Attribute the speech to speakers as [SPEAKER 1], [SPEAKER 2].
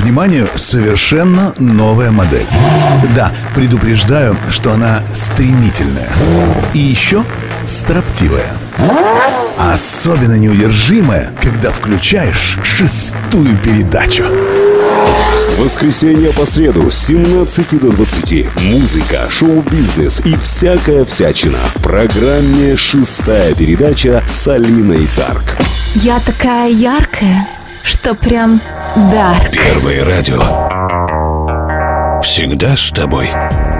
[SPEAKER 1] вниманию совершенно новая модель. Да, предупреждаю, что она стремительная. И еще строптивая. Особенно неудержимая, когда включаешь 6-ю передачу.
[SPEAKER 2] С воскресенья по среду с 17 до 20 музыка, шоу-бизнес и всякая всячина в программе «6-я передача» с Алиной Дарк.
[SPEAKER 3] Я такая яркая, что прям дарк.
[SPEAKER 4] Первое радио. Всегда с тобой.